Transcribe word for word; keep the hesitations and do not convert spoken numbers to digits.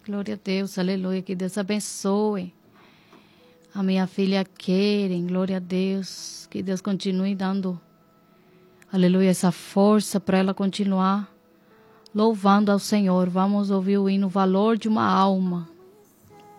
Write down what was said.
Glória a Deus, aleluia. Que Deus abençoe a minha filha Keren. Glória a Deus. Que Deus continue dando, aleluia, essa força para ela continuar louvando ao Senhor. Vamos ouvir o hino Valor de uma Alma.